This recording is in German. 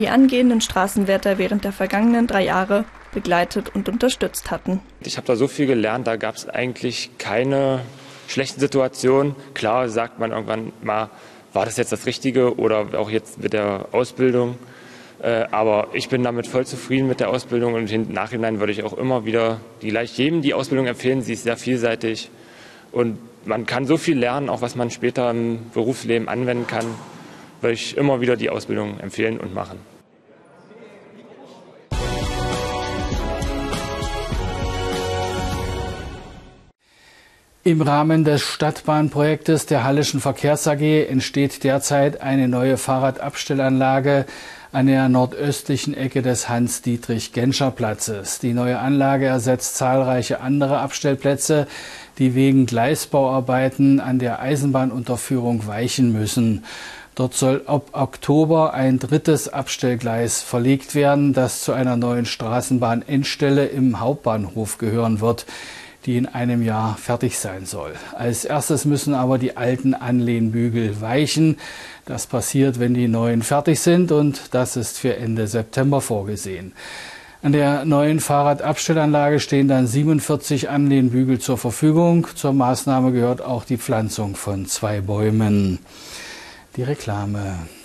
die angehenden Straßenwärter während der vergangenen 3 Jahre begleitet und unterstützt hatten. Ich habe da so viel gelernt, da gab es eigentlich keine schlechten Situationen. Klar sagt man irgendwann mal, war das jetzt das Richtige oder auch jetzt mit der Ausbildung. Aber ich bin damit voll zufrieden mit der Ausbildung und im Nachhinein würde ich auch immer wieder jedem die Ausbildung empfehlen. Sie ist sehr vielseitig und man kann so viel lernen, auch was man später im Berufsleben anwenden kann. Würde ich immer wieder die Ausbildung empfehlen und machen. Im Rahmen des Stadtbahnprojektes der Hallischen Verkehrs AG entsteht derzeit eine neue Fahrradabstellanlage an der nordöstlichen Ecke des Hans-Dietrich-Genscher-Platzes. Die neue Anlage ersetzt zahlreiche andere Abstellplätze, die wegen Gleisbauarbeiten an der Eisenbahnunterführung weichen müssen. Dort soll ab Oktober ein 3. Abstellgleis verlegt werden, das zu einer neuen Straßenbahnendstelle im Hauptbahnhof gehören wird, die in einem Jahr fertig sein soll. Als erstes müssen aber die alten Anlehnbügel weichen. Das passiert, wenn die neuen fertig sind, und das ist für Ende September vorgesehen. An der neuen Fahrradabstellanlage stehen dann 47 Anlehnbügel zur Verfügung. Zur Maßnahme gehört auch die Pflanzung von 2 Bäumen. Die Reklame.